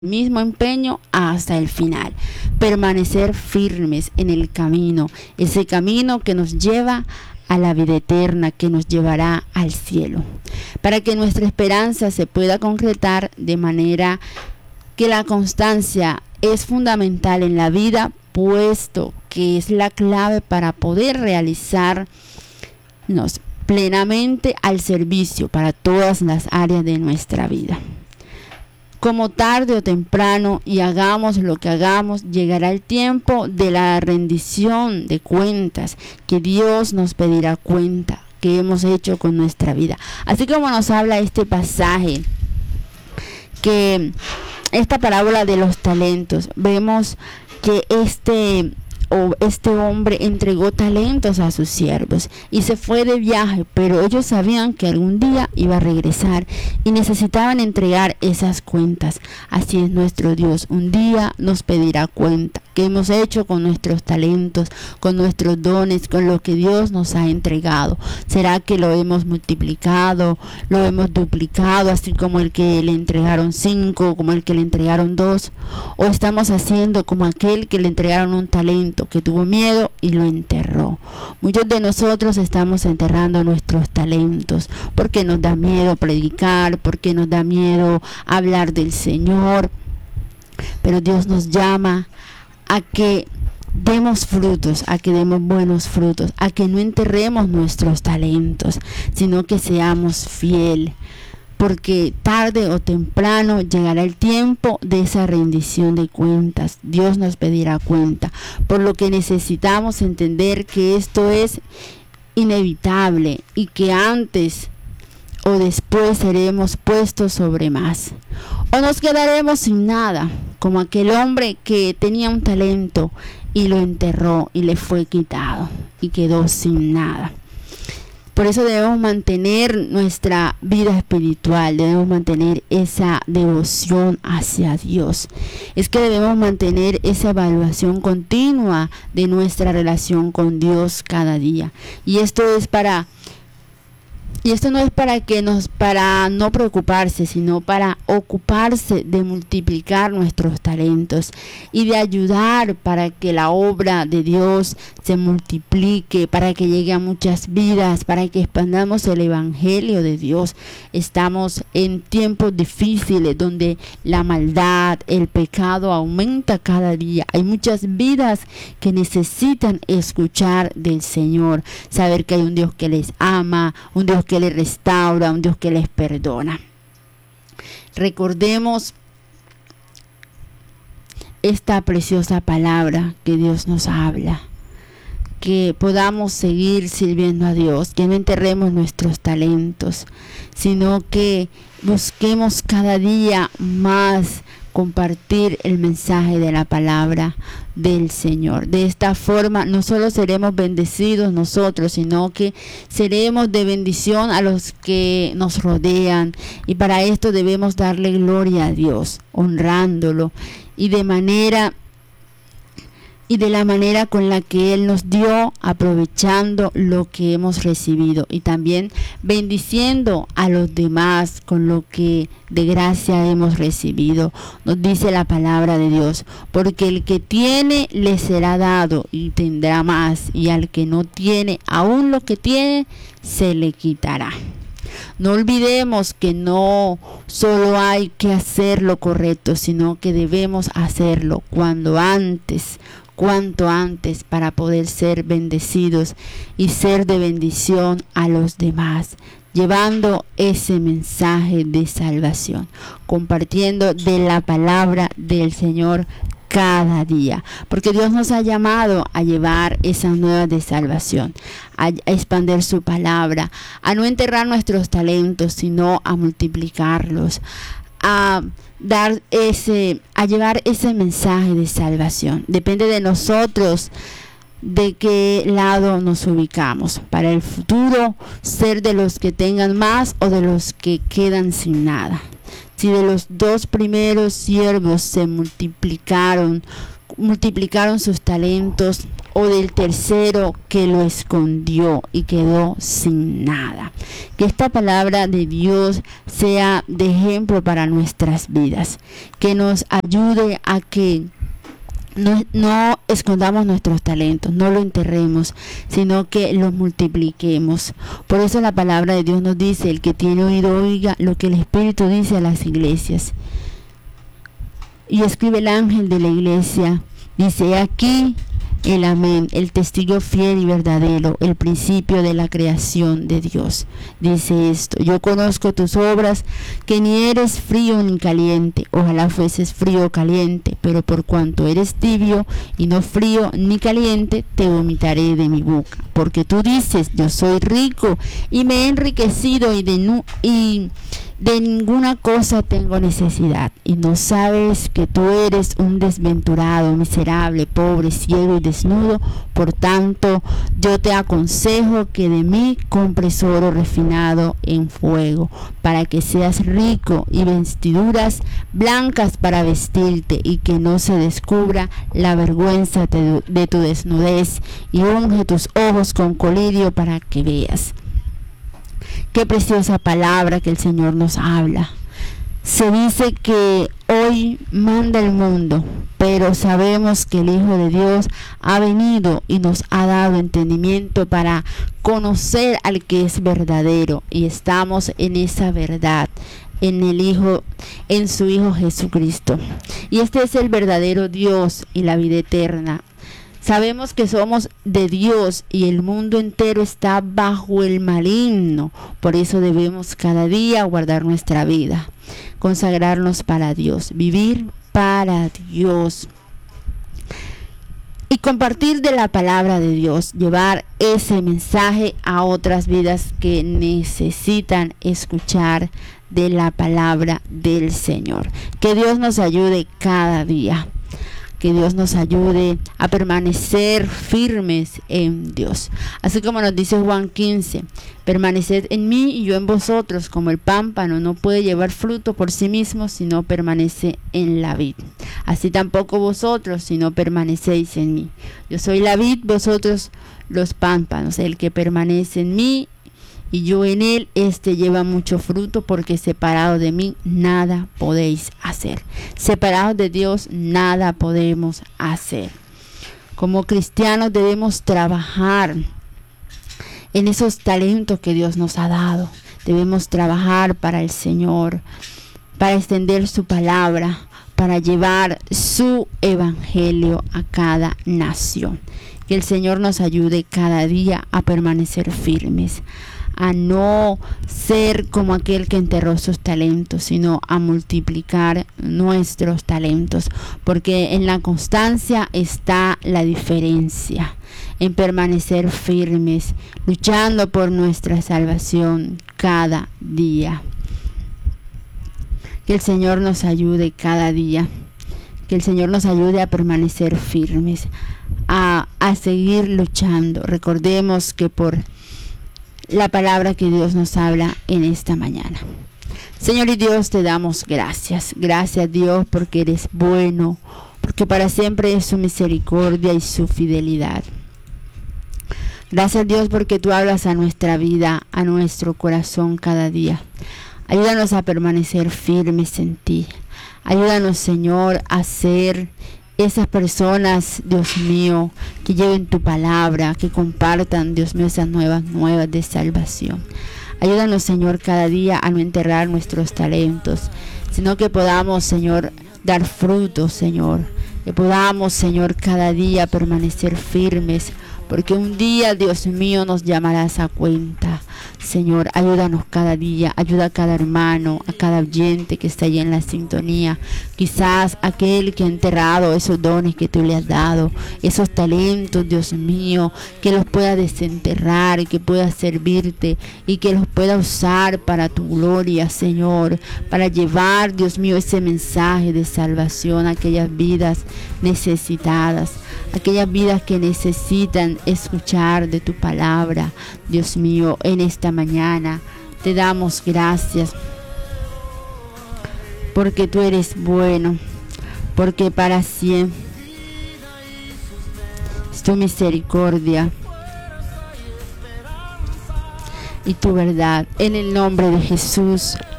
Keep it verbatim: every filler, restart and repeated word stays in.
mismo empeño hasta el final, permanecer firmes en el camino, ese camino que nos lleva a la vida eterna, que nos llevará al cielo, para que nuestra esperanza se pueda concretar de manera que la constancia es fundamental en la vida, puesto que es la clave para poder realizarnos plenamente al servicio para todas las áreas de nuestra vida. Como tarde o temprano, y hagamos lo que hagamos, llegará el tiempo de la rendición de cuentas, que Dios nos pedirá cuenta que hemos hecho con nuestra vida. Así como nos habla este pasaje, que esta parábola de los talentos, vemos que este o este hombre entregó talentos a sus siervos y se fue de viaje, pero ellos sabían que algún día iba a regresar y necesitaban entregar esas cuentas. Así es nuestro Dios, un día nos pedirá cuenta qué hemos hecho con nuestros talentos, con nuestros dones, con lo que Dios nos ha entregado. ¿Será que lo hemos multiplicado, lo hemos duplicado, así como el que le entregaron cinco, como el que le entregaron dos? ¿O estamos haciendo como aquel que le entregaron un talento, que tuvo miedo y lo enterró? Muchos de nosotros estamos enterrando nuestros talentos porque nos da miedo predicar, porque nos da miedo hablar del Señor, pero Dios nos llama a que demos frutos, a que demos buenos frutos, a que no enterremos nuestros talentos, sino que seamos fieles, porque tarde o temprano llegará el tiempo de esa rendición de cuentas. Dios nos pedirá cuenta, por lo que necesitamos entender que esto es inevitable y que antes o después seremos puestos sobre más, o nos quedaremos sin nada, como aquel hombre que tenía un talento y lo enterró y le fue quitado y quedó sin nada. Por eso debemos mantener nuestra vida espiritual, debemos mantener esa devoción hacia Dios. Es que debemos mantener esa evaluación continua de nuestra relación con Dios cada día. Y esto es para Y esto no es para que nos, para no preocuparse, sino para ocuparse de multiplicar nuestros talentos y de ayudar para que la obra de Dios se multiplique, para que llegue a muchas vidas, para que expandamos el evangelio de Dios. Estamos en tiempos difíciles donde la maldad, el pecado aumenta cada día. Hay muchas vidas que necesitan escuchar del Señor, saber que hay un Dios que les ama, un Dios que que les restaura, un Dios que les perdona. Recordemos esta preciosa palabra que Dios nos habla, que podamos seguir sirviendo a Dios, que no enterremos nuestros talentos, sino que busquemos cada día más compartir el mensaje de la palabra del Señor. De esta forma no solo seremos bendecidos nosotros, sino que seremos de bendición a los que nos rodean, y para esto debemos darle gloria a Dios, honrándolo y de manera y de la manera con la que Él nos dio, aprovechando lo que hemos recibido y también bendiciendo a los demás con lo que de gracia hemos recibido. Nos dice la palabra de Dios, porque el que tiene le será dado y tendrá más, y al que no tiene, aún lo que tiene se le quitará. No olvidemos que no solo hay que hacer lo correcto, sino que debemos hacerlo cuando antes, cuanto antes, para poder ser bendecidos y ser de bendición a los demás, llevando ese mensaje de salvación, compartiendo de la palabra del Señor cada día, porque Dios nos ha llamado a llevar esas nuevas de salvación, a, a expandir su palabra, a no enterrar nuestros talentos, sino a multiplicarlos, a dar ese, a llevar ese mensaje de salvación. Depende de nosotros de qué lado nos ubicamos para el futuro, ser de los que tengan más o de los que quedan sin nada. Si de los dos primeros siervos se multiplicaron, multiplicaron sus talentos, o del tercero que lo escondió y quedó sin nada. Que esta palabra de Dios sea de ejemplo para nuestras vidas, que nos ayude a que No, no escondamos nuestros talentos, no lo enterremos, sino que los multipliquemos. Por eso la palabra de Dios nos dice: el que tiene oído oiga lo que el Espíritu dice a las iglesias. Y escribe el ángel de la iglesia, dice: aquí el amén, el testigo fiel y verdadero, el principio de la creación de Dios. Dice esto: yo conozco tus obras, que ni eres frío ni caliente. Ojalá fueses frío o caliente, pero por cuanto eres tibio y no frío ni caliente, te vomitaré de mi boca. Porque tú dices: yo soy rico y me he enriquecido y de, nu y de ninguna cosa tengo necesidad, y no sabes que tú eres un desventurado, miserable, pobre, ciego y desnudo. Por tanto, yo te aconsejo que de mí compres oro refinado en fuego, para que seas rico, y vestiduras blancas para vestirte, y que no se descubra la vergüenza de, de tu desnudez, y unge tus ojos con colirio para que veas. Qué preciosa palabra que el Señor nos habla. Se dice que hoy manda el mundo, pero sabemos que el Hijo de Dios ha venido y nos ha dado entendimiento para conocer al que es verdadero, y estamos en esa verdad, en el Hijo, en su Hijo Jesucristo. Y este es el verdadero Dios y la vida eterna. Sabemos que somos de Dios y el mundo entero está bajo el maligno. Por eso debemos cada día guardar nuestra vida, consagrarnos para Dios, vivir para Dios y compartir de la palabra de Dios, llevar ese mensaje a otras vidas que necesitan escuchar de la palabra del Señor. Que Dios nos ayude cada día. Que Dios nos ayude a permanecer firmes en Dios. Así como nos dice Juan quince, permaneced en mí y yo en vosotros, como el pámpano no puede llevar fruto por sí mismo si no permanece en la vid. Así tampoco vosotros si no permanecéis en mí. Yo soy la vid, vosotros los pámpanos. El que permanece en mí y yo en él, este lleva mucho fruto, porque separado de mí nada podéis hacer. Separados de Dios nada podemos hacer. Como cristianos debemos trabajar en esos talentos que Dios nos ha dado. Debemos trabajar para el Señor, para extender su palabra, para llevar su evangelio a cada nación. Que el Señor nos ayude cada día a permanecer firmes, a no ser como aquel que enterró sus talentos, sino a multiplicar nuestros talentos, porque en la constancia está la diferencia, en permanecer firmes, luchando por nuestra salvación cada día. Que el Señor nos ayude cada día, que el Señor nos ayude a permanecer firmes, a, a seguir luchando. Recordemos que por la palabra que Dios nos habla en esta mañana. Señor y Dios, te damos gracias. Gracias, Dios, porque eres bueno, porque para siempre es su misericordia y su fidelidad. Gracias, Dios, porque tú hablas a nuestra vida, a nuestro corazón cada día. Ayúdanos a permanecer firmes en ti. Ayúdanos, Señor, a ser esas personas, Dios mío, que lleven tu palabra, que compartan, Dios mío, esas nuevas nuevas de salvación. Ayúdanos, Señor, cada día a no enterrar nuestros talentos, sino que podamos, Señor, dar frutos, Señor. Que podamos, Señor, cada día permanecer firmes, porque un día, Dios mío, nos llamarás a cuenta. Señor, ayúdanos cada día, ayuda a cada hermano, a cada oyente que está allí en la sintonía. Quizás aquel que ha enterrado esos dones que tú le has dado, esos talentos, Dios mío, que los pueda desenterrar, que pueda servirte y que los pueda usar para tu gloria, Señor, para llevar, Dios mío, ese mensaje de salvación a aquellas vidas necesitadas, aquellas vidas que necesitan escuchar de tu palabra. Dios mío, en esta mañana te damos gracias porque tú eres bueno, porque para siempre tu misericordia y tu verdad. En el nombre de Jesús.